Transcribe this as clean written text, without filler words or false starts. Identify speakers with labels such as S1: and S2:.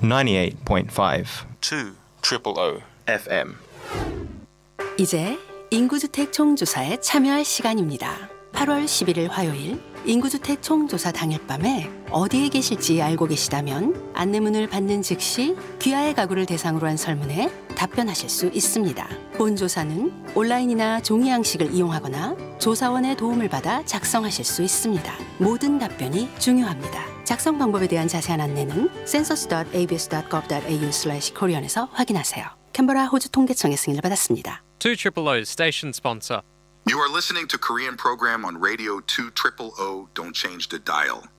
S1: 98.5 2 FM.
S2: 이제 인구주택 총조사에 참여할 시간입니다. 8월 11일 화요일 인구주택 총조사 당일 밤에 어디에 계실지 알고 계시다면 안내문을 받는 즉시 귀하의 가구를 대상으로 한 설문에 답변하실 수 있습니다. 본 조사는 온라인이나 종이 양식을 이용하거나 조사원의 도움을 받아 작성하실 수 있습니다. 모든 답변이 중요합니다. 작성 방법에 대한 자세한 안내는 census.abs.gov.au/korean에서 확인하세요. 캔버라 호주 통계청의 승인을 받았습니다.
S3: 200 station sponsor.
S4: You are listening to Korean program on Radio 200. Don't change the dial.